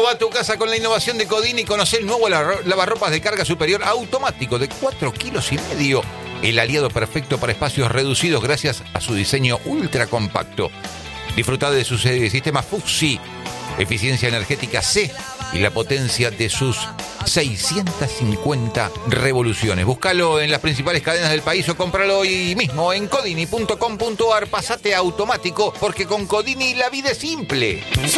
a tu casa con la innovación de Codini y conoce el nuevo lavarropas de carga superior automático de 4,5 kilos. El aliado perfecto para espacios reducidos gracias a su diseño ultra compacto. Disfruta de su sistema FUSI, eficiencia energética C y la potencia de sus 650 revoluciones. Búscalo en las principales cadenas del país o cómpralo hoy mismo en codini.com.ar. Pasate a automático porque con Codini la vida es simple.